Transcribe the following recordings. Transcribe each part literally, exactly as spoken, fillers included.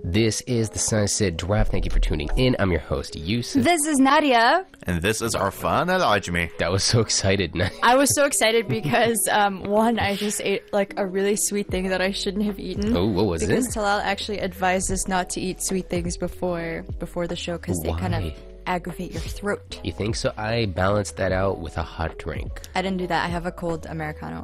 This is the Sunset Drive. Thank you for tuning in. I'm your host, Yusuf. This is Nadia. And this is Arfan Al-Ajmi. That was so excited. I was so excited because, um, one, I just ate like a really sweet thing that I shouldn't have eaten. Oh, what was because it? Because Talal actually advised us not to eat sweet things before before the show because they kind of aggravate your throat. You think so? I balanced that out with a hot drink. I didn't do that. I have a cold Americano.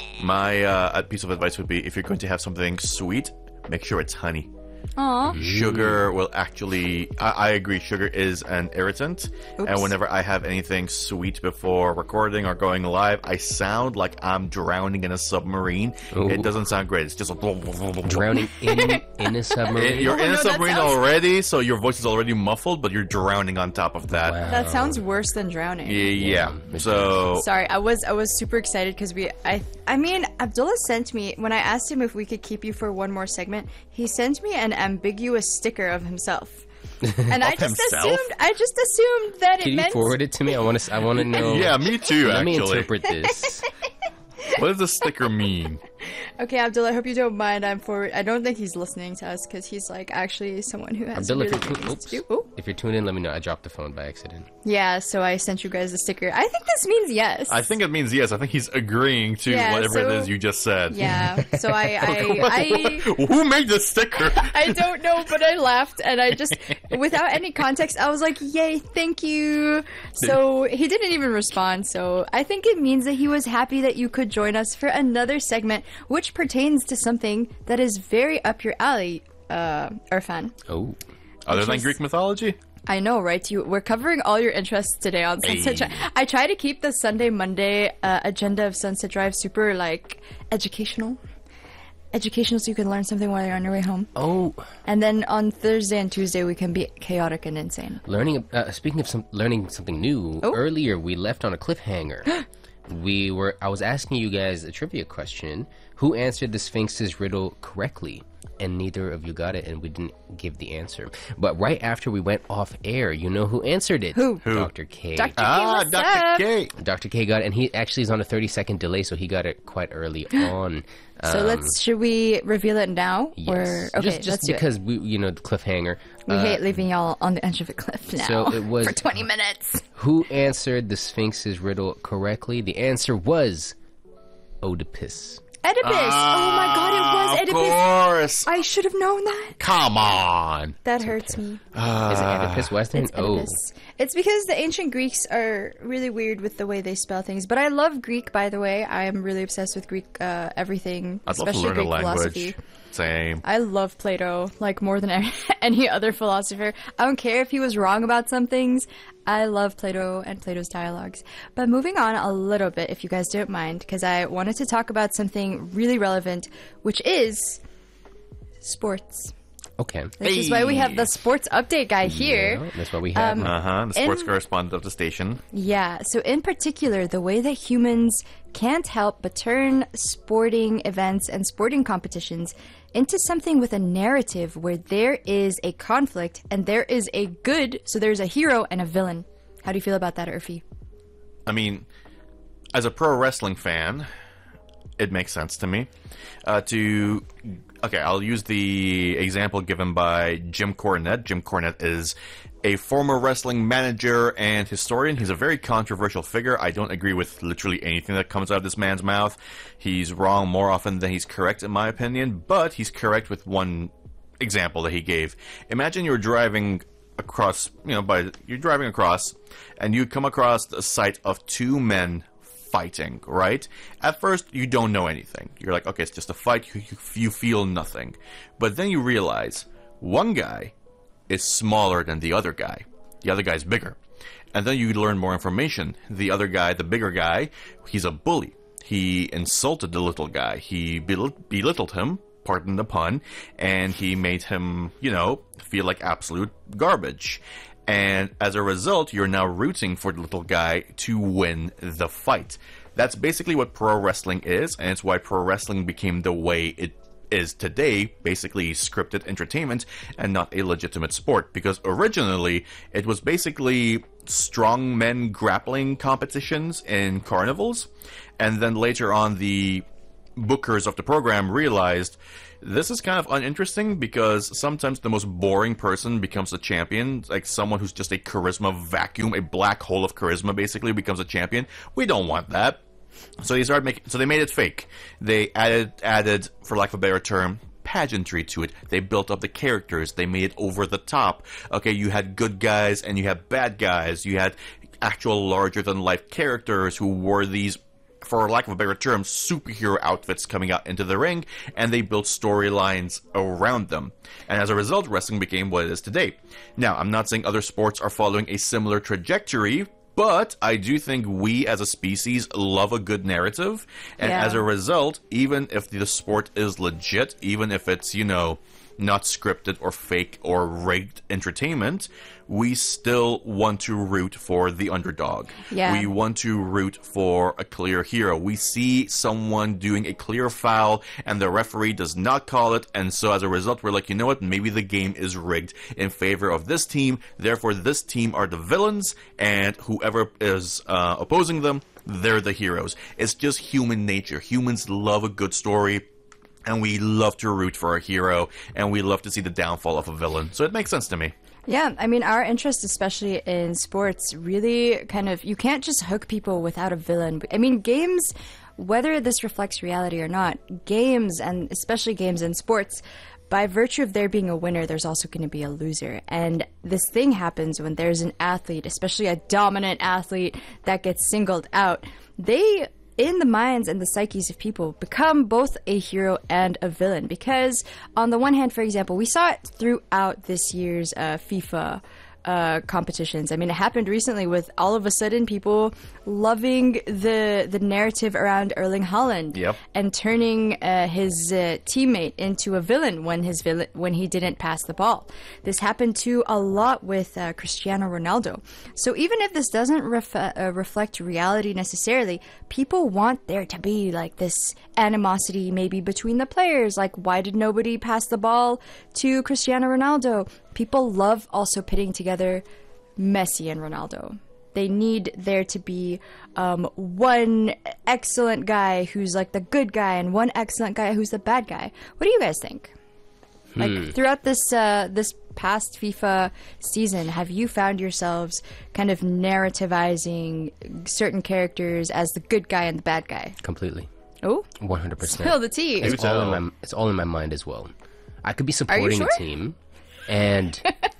My uh, piece of advice would be, if you're going to have something sweet, make sure it's honey. Aww. Sugar will actually, I, I agree, sugar is an irritant. Oops. And whenever I have anything sweet before recording or going live, I sound like I'm drowning in a submarine. Ooh. It doesn't sound great. It's just a drowning in, in a submarine. You're Oh, in a no, submarine sounds... already, so your voice is already muffled, but you're drowning on top of that. Wow. That sounds worse than drowning. Yeah, yeah. So Sorry, I was I was super excited because we I I mean Abdullah sent me when I asked him if we could keep you for one more segment. He sent me an ambiguous sticker of himself, and I just himself? assumed I just assumed that Can it you meant. forward it to me? I want to. I want to know. yeah, me too. Let me actually, interpret this. what does the sticker mean? Okay, Abdullah, I hope you don't mind. I'm forward. I don't think he's listening to us because he's like actually someone who has. Abdullah, really if, you're good tu- things to oops. do. Ooh. if you're tuned in, let me know. I dropped the phone by accident. Yeah, so I sent you guys a sticker. I think this means yes. I think it means yes. I think he's agreeing to Yeah, whatever so- it is you just said. Yeah. So I I, I Who made the sticker? I don't know, but I laughed and I just, without any context, I was like, yay, thank you. So he didn't even respond. So I think it means that he was happy that you could join us for another segment, which pertains to something that is very up your alley, uh, Irfan. Oh, Other than is- Greek mythology? I know, right? You, we're covering all your interests today on Sunset Hey. Drive. I try to keep the Sunday, Monday uh, agenda of Sunset Drive super, like, educational. Educational so you can learn something while you're on your way home. oh. And then on Thursday and Tuesday, we can be chaotic and insane. Learning. Uh, speaking of some learning something new. Oh. Earlier, we left on a cliffhanger. we were. I was asking you guys a trivia question. Who answered the Sphinx's riddle correctly? And neither of you got it, and we didn't give the answer. But right after we went off air, you know who answered it? Who? Who? Doctor K. Doctor Ah, what's Doctor up? K. Doctor K got it, and he actually is on a thirty second delay, so he got it quite early on. So Um, let's, should we reveal it now? yes. Or, okay, just, just let's do because we, you know, the cliffhanger. it. We Uh, hate leaving y'all on the edge of a cliff now. so it was- for twenty minutes. Who answered the Sphinx's riddle correctly? The answer was Oedipus. Oedipus! oh my god, it was Of Oedipus! course. I should have known that. Come on. That hurts me. Is it Oedipus Western? It's Oh, Oedipus. It's because the ancient Greeks are really weird with the way they spell things. But I love Greek, by the way. I am really obsessed with Greek uh, everything, I'd love to especially learn a Greek philosophy. language. Same. I love Plato, like more than any- any other philosopher. I don't care if he was wrong about some things. I love Plato and Plato's dialogues. But moving on a little bit, if you guys don't mind, because I wanted to talk about something really relevant, which is sports. okay. Which is why we have the sports update guy here. Yeah, that's what we have. Um, Uh-huh. The sports In- correspondent of the station. Yeah, so in particular, the way that humans can't help but turn sporting events and sporting competitions into something with a narrative where there is a conflict and there is a good, so there's a hero and a villain. How do you feel about that, Urfi? I mean, as a pro wrestling fan, it makes sense to me. Uh, to okay, I'll use the example given by Jim Cornette. Jim Cornette is a former wrestling manager and historian. He's a very controversial figure. I don't agree with literally anything that comes out of this man's mouth. He's wrong more often than he's correct, in my opinion, but he's correct with one example that he gave. Imagine you're driving across, you know, by you're driving across, and you come across the sight of two men fighting, right? At first, you don't know anything. You're like, okay, it's just a fight. You, you, you feel nothing. But then you realize one guy is smaller than the other guy. The other guy's bigger. And then you learn more information. The other guy, the bigger guy, he's a bully. He insulted the little guy. He belit- belittled him, pardon the pun, and he made him, you know, feel like absolute garbage. And as a result, you're now rooting for the little guy to win the fight. That's basically what pro wrestling is, and it's why pro wrestling became the way it is today, basically scripted entertainment and not a legitimate sport. Because originally, it was basically strongmen grappling competitions in carnivals, and then later on, the bookers of the program realized this is kind of uninteresting because sometimes the most boring person becomes a champion, like someone who's just a charisma vacuum, a black hole of charisma basically becomes a champion. We don't want that. So they started making, so they made it fake. They added, added, for lack of a better term, pageantry to it. They built up the characters. They made it over the top. Okay, you had good guys and you had bad guys. You had actual larger than life characters who wore these, for lack of a better term, superhero outfits coming out into the ring, and they built storylines around them. And as a result, wrestling became what it is today. Now, I'm not saying other sports are following a similar trajectory, but I do think we as a species love a good narrative. And Yeah. as a result, even if the sport is legit, even if it's, you know, not scripted or fake or rigged entertainment, we still want to root for the underdog. Yeah. We want to root for a clear hero. We see someone doing a clear foul and the referee does not call it, and so as a result, we're like, you know what, maybe the game is rigged in favor of this team, therefore this team are the villains, and whoever is uh, opposing them, they're the heroes. It's just human nature. Humans love a good story. And we love to root for a hero, and we love to see the downfall of a villain. So it makes sense to me. Yeah, I mean, our interest, especially in sports, really kind of, you can't just hook people without a villain. I mean, games, whether this reflects reality or not, games, and especially games in sports, by virtue of there being a winner, there's also going to be a loser. And this thing happens when there's an athlete, especially a dominant athlete, that gets singled out. They, in the minds and the psyches of people, become both a hero and a villain. Because on the one hand, for example, we saw it throughout this year's uh, FIFA uh, competitions. I mean, it happened recently with all of a sudden people loving the the narrative around Erling Haaland Yep. and turning uh, his uh, teammate into a villain when his villain when he didn't pass the ball. This happened too a lot with uh, Cristiano Ronaldo. So even if this doesn't ref- uh, reflect reality necessarily, people want there to be like this animosity maybe between the players. Like, why did nobody pass the ball to Cristiano Ronaldo? People love also pitting together Messi and Ronaldo. They need there to be um, one excellent guy who's like the good guy and one excellent guy who's the bad guy. What do you guys think? Like throughout this uh, this past FIFA season, have you found yourselves kind of narrativizing certain characters as the good guy and the bad guy? Completely. Oh, one hundred percent. spill the tea. Do It's all, in tell. my, it's all in my mind as well. I could be supporting sure? a team, and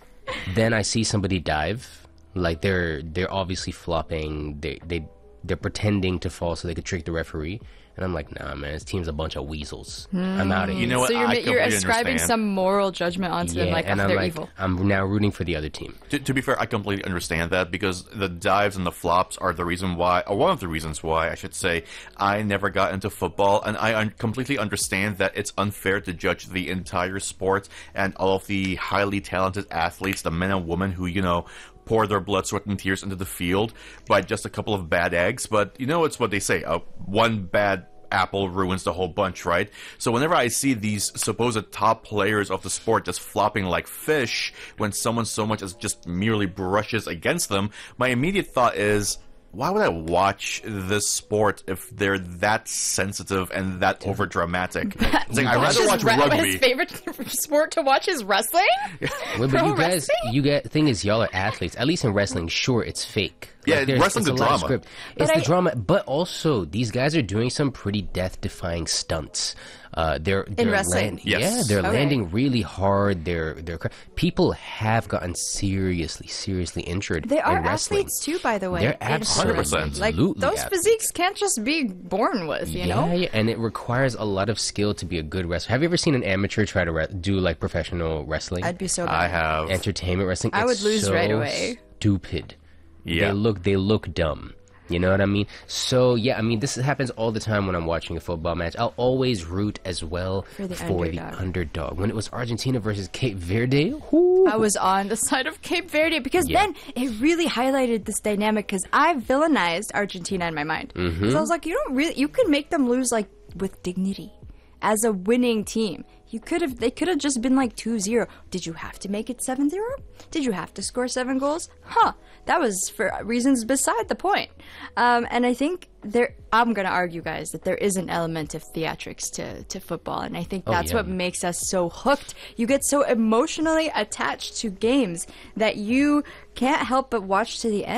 then I see somebody dive. Like they're they're obviously flopping. They they they're pretending to fall so they could trick the referee. And I'm like, nah, man, this team's a bunch of weasels. I'm out of here. You know what? So you're, I you're completely ascribing understand. some moral judgment onto them, like, and oh, I'm they're like, evil. I'm now rooting for the other team. To, to be fair, I completely understand that because the dives and the flops are the reason why, or one of the reasons why, I should say, I never got into football, and I un- completely understand that it's unfair to judge the entire sport and all of the highly talented athletes, the men and women who, you know, pour their blood, sweat, and tears into the field by just a couple of bad eggs. But you know, it's what they say: uh, one bad apple ruins the whole bunch, right? So whenever I see these supposed top players of the sport just flopping like fish when someone so much as just merely brushes against them, my immediate thought is, why would I watch this sport if they're that sensitive and that over dramatic? It's like, I'd rather His watch re- rugby. His favorite sport to watch is wrestling? Wait, but Pro you guys, wrestling? you get thing is, y'all are athletes. At least in wrestling, sure, it's fake. Yeah, there's- wrestling's it's a lot of drama. script. It's But the I- drama, but also these guys are doing some pretty death-defying stunts. Uh, they're, they're wrestling? land- Yes. yeah, they're Okay. landing really hard. They're they're cr- people have gotten seriously, seriously injured. They are in wrestling. athletes too, by the way. They're in absolutely, percent. Like, absolutely those athletes. physiques can't just be born with, you yeah, know? yeah, and it requires a lot of skill to be a good wrestler. Have you ever seen an amateur try to re- do like professional wrestling? I'd be so bad. I have. Entertainment wrestling. I would it's lose so right away. Stupid. Yeah. They look they look dumb. You know what I mean? So yeah, I mean this happens all the time when I'm watching a football match. I'll always root as well For the for underdog. the underdog. When it was Argentina versus Cape Verde, whoo, I was on the side of Cape Verde because Yeah. then it really highlighted this dynamic because I villainized Argentina in my mind. Mm-hmm. So I was like, you don't really, you can make them lose like with dignity as a winning team. You could have. They could have just been like two zero. Did you have to make it seven zero? Did you have to score seven goals? Huh. That was for reasons beside the point. Um, and I think there. I'm gonna argue, guys, that there is an element of theatrics to to football, and I think that's yeah. what makes us so hooked. You get so emotionally attached to games that you can't help but watch to the end.